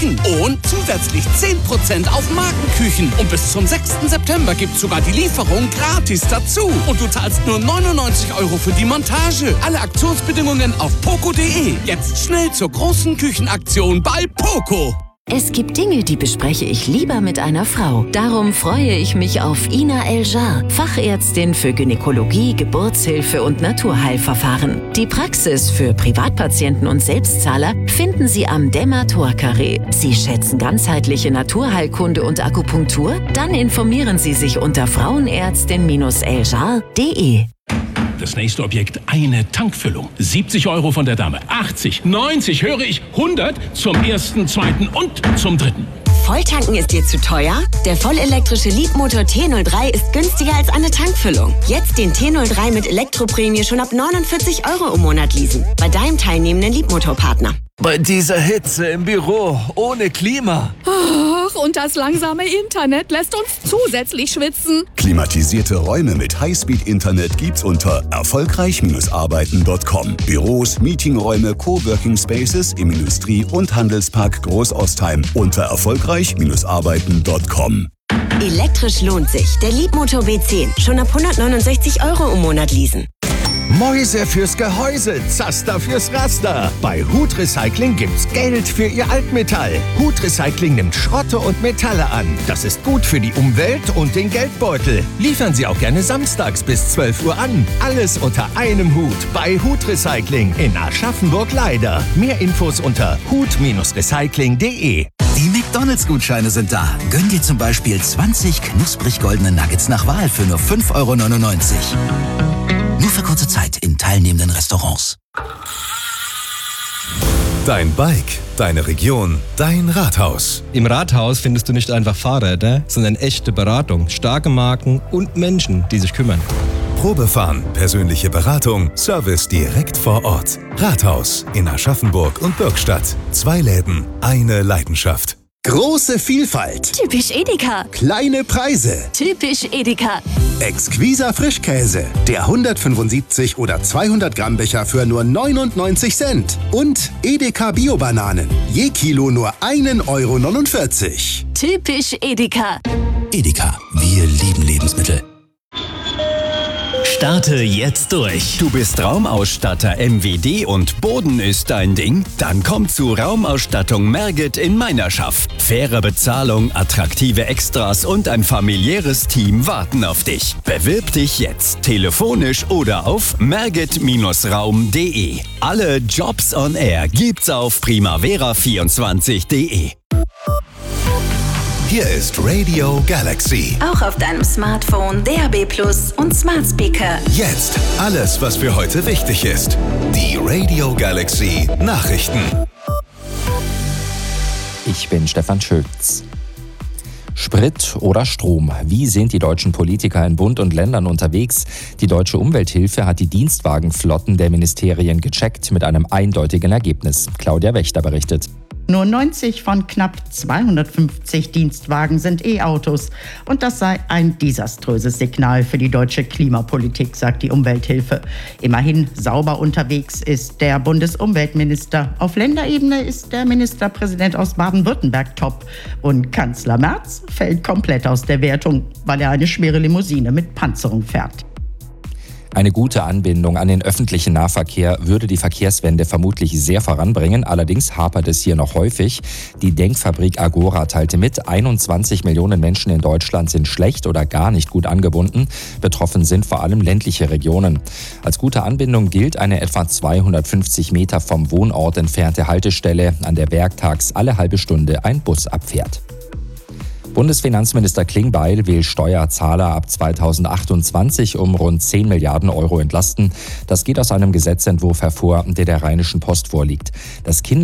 Küchen und zusätzlich 10% auf Markenküchen. Und bis zum 6. September gibt's sogar die Lieferung gratis dazu. Und du zahlst nur 99 € für die Montage. Alle Aktionsbedingungen auf poco.de. Jetzt schnell zur großen Küchenaktion bei Poco. Es gibt Dinge, die bespreche ich lieber mit einer Frau. Darum freue ich mich auf Ina El-Jar, Fachärztin für Gynäkologie, Geburtshilfe und Naturheilverfahren. Die Praxis für Privatpatienten und Selbstzahler finden Sie am Demator-Carré. Sie schätzen ganzheitliche Naturheilkunde und Akupunktur? Dann informieren Sie sich unter frauenärztin-eljar.de. Das nächste Objekt, eine Tankfüllung. 70 € von der Dame. 80, 90, höre ich, 100 zum ersten, zweiten und zum dritten. Volltanken ist dir zu teuer? Der vollelektrische Leapmotor T03 ist günstiger als eine Tankfüllung. Jetzt den T03 mit Elektroprämie schon ab 49 € im Monat leasen. Bei deinem teilnehmenden Leapmotor-Partner. Bei dieser Hitze im Büro, ohne Klima. Ach, und das langsame Internet lässt uns zusätzlich schwitzen. Klimatisierte Räume mit Highspeed-Internet gibt's unter erfolgreich-arbeiten.com. Büros, Meetingräume, Coworking Spaces im Industrie- und Handelspark Großostheim unter erfolgreich-arbeiten.com. Elektrisch lohnt sich. Der Leapmotor B10. Schon ab 169 € im Monat leasen. Mäuse fürs Gehäuse, Zaster fürs Raster. Bei Hut Recycling gibt's Geld für Ihr Altmetall. Hut Recycling nimmt Schrotte und Metalle an. Das ist gut für die Umwelt und den Geldbeutel. Liefern Sie auch gerne samstags bis 12 Uhr an. Alles unter einem Hut bei Hut Recycling in Aschaffenburg-Leider. Mehr Infos unter hut-recycling.de. Die McDonalds-Gutscheine sind da. Gönn dir zum Beispiel 20 knusprig goldene Nuggets nach Wahl für nur 5,99 €. Nur für kurze Zeit in teilnehmenden Restaurants. Dein Bike, deine Region, dein Rathaus. Im Rathaus findest du nicht einfach Fahrräder, sondern echte Beratung, starke Marken und Menschen, die sich kümmern. Probefahren, persönliche Beratung, Service direkt vor Ort. Rathaus in Aschaffenburg und Bürgstadt. 2 Läden, eine Leidenschaft. Große Vielfalt. Typisch Edeka. Kleine Preise. Typisch Edeka. Exquiser Frischkäse. Der 175 oder 200 Gramm Becher für nur 99 Cent. Und Edeka Bio-Bananen. Je Kilo nur 1,49 €. Typisch Edeka. Edeka. Wir lieben Lebensmittel. Starte jetzt durch. Du bist Raumausstatter MWD und Boden ist dein Ding? Dann komm zu Raumausstattung Merget in Meinerschaft. Faire Bezahlung, attraktive Extras und ein familiäres Team warten auf dich. Bewirb dich jetzt telefonisch oder auf merget-raum.de. Alle Jobs on Air gibt's auf primavera24.de. Hier ist Radio Galaxy. Auch auf deinem Smartphone, DAB+ und Smart Speaker. Jetzt alles, was für heute wichtig ist. Die Radio Galaxy Nachrichten. Ich bin Stefan Schulz. Sprit oder Strom? Wie sind die deutschen Politiker in Bund und Ländern unterwegs? Die Deutsche Umwelthilfe hat die Dienstwagenflotten der Ministerien gecheckt mit einem eindeutigen Ergebnis. Claudia Wächter berichtet. Nur 90 von knapp 250 Dienstwagen sind E-Autos. Und das sei ein desaströses Signal für die deutsche Klimapolitik, sagt die Umwelthilfe. Immerhin sauber unterwegs ist der Bundesumweltminister. Auf Länderebene ist der Ministerpräsident aus Baden-Württemberg top. Und Kanzler Merz fällt komplett aus der Wertung, weil er eine schwere Limousine mit Panzerung fährt. Eine gute Anbindung an den öffentlichen Nahverkehr würde die Verkehrswende vermutlich sehr voranbringen. Allerdings hapert es hier noch häufig. Die Denkfabrik Agora teilte mit, 21 Millionen Menschen in Deutschland sind schlecht oder gar nicht gut angebunden. Betroffen sind vor allem ländliche Regionen. Als gute Anbindung gilt eine etwa 250 Meter vom Wohnort entfernte Haltestelle, an der werktags alle halbe Stunde ein Bus abfährt. Bundesfinanzminister Klingbeil will Steuerzahler ab 2028 um rund 10 Milliarden Euro entlasten. Das geht aus einem Gesetzentwurf hervor, der der Rheinischen Post vorliegt. Das